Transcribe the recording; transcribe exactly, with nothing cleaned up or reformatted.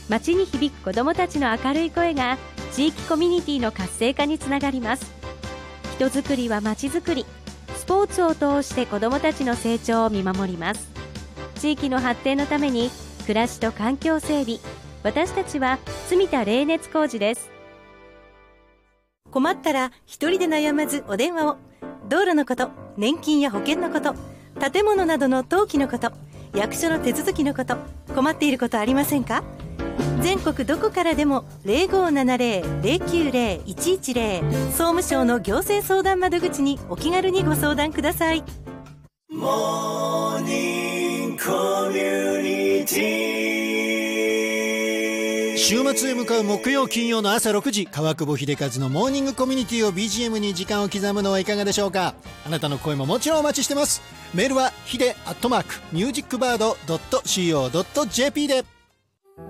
街に響く子どもたちの明るい声が地域コミュニティの活性化につながります。人づくりは街づくり、スポーツを通して子どもたちの成長を見守ります。地域の発展のために暮らしと環境整備、私たちは住田冷熱工事です。 困ったら一人で悩まずお電話を。道路のこと、年金や保険のこと、建物などの登記のこと、役所の手続きのこと、困っていることありませんか？全国どこからでも ゼロごーななゼロ ゼロきゅうゼロ いちいちゼロ 総務省の行政相談窓口にお気軽にご相談ください。 モーニングコミュニティ、 週末へ向かう木曜金曜の朝ろくじ、川久保秀和のモーニングコミュニティを ビージーエム に時間を刻むのはいかがでしょうか。あなたの声ももちろんお待ちしてます。メールはヒデアットマークミュージックバードドットシーオードットジェーピー で。